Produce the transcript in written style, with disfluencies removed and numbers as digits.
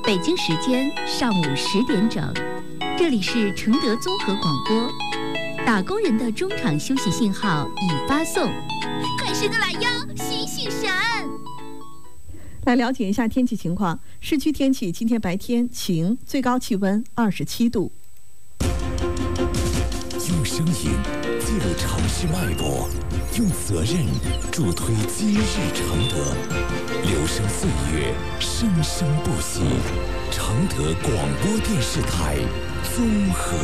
北京时间上午10点整，这里是承德综合广播。打工人的中场休息信号已发送，快伸个懒腰，醒醒神！ 来了解一下天气情况。市区天气今天白天晴，最高气温27度。 用声音记录城市脉搏，用责任助推今日承德。留声岁月，生生不息。承德广播电视台综合